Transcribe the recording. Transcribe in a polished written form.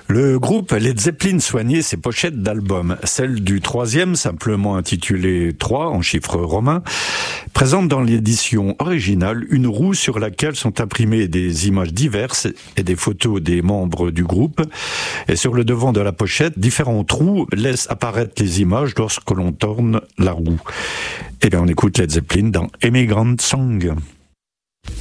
Le groupe Led Zeppelin soignait ses pochettes d'albums. Celle du troisième, simplement intitulée 3 en chiffres romains, présente dans l'édition originale une roue sur laquelle sont imprimées des images diverses et des photos des membres du groupe. Et sur le devant de la pochette, différents trous laissent apparaître les images lorsque l'on tourne la roue. Et bien on écoute Led Zeppelin dans Immigrant Song.